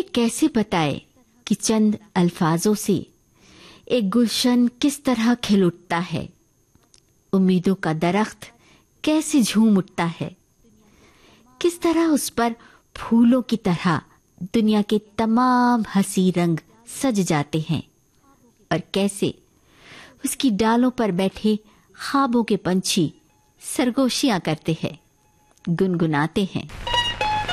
कैसे बताए कि चंद अल्फाजों से एक गुलशन किस तरह खिल उठता है, उम्मीदों का दरख्त कैसे झूम उठता है, किस तरह उस पर फूलों की तरह दुनिया के तमाम हंसी रंग सज जाते हैं, और कैसे उसकी डालों पर बैठे ख्वाबों के पंछी सरगोशियां करते हैं, गुनगुनाते हैं।